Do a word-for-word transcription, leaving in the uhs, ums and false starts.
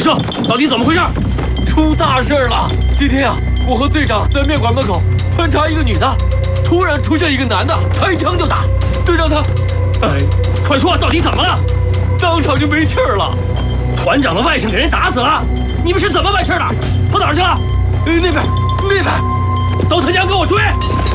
说，到底怎么回事？ 出大事了！今天啊，我和队长在面馆门口盘查一个女的，突然出现一个男的，开枪就打。队长他，哎， 快说，到底怎么了？ 当场就没气儿了。 团长的外甥给人打死了，你们是怎么办事的？跑哪儿去了？ 哎，那边，那边， 都他娘给我追！